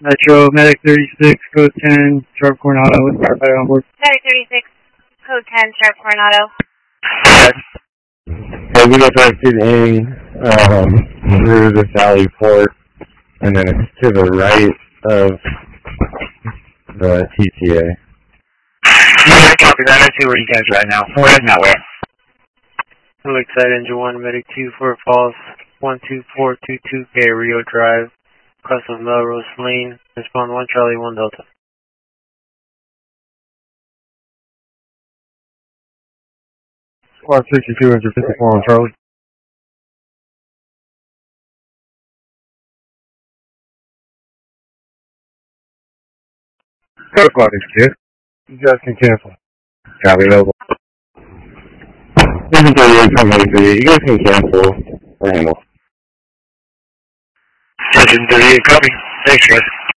Metro, Medic 36, code 10, Sharp Coronado, with firefighter on board. Medic 36, code 10, Sharp Coronado. Okay, we got directed in through the Sally Port, and then it's to the right of the TTA. Yeah, copy that. I see where you guys are right now. We're heading that way. Lakeside Engine 1, Medic 2, Fort Falls, 12422K, Rio Drive, cross of Melrose Lane, respond 1 Charlie 1 Delta. Squad 62, engine 54 on Charlie. Go Squad 62. You guys can cancel. Copy, available. Engine 38, come 83. You guys can cancel or handle. Engine 38, copy. Thanks, guys.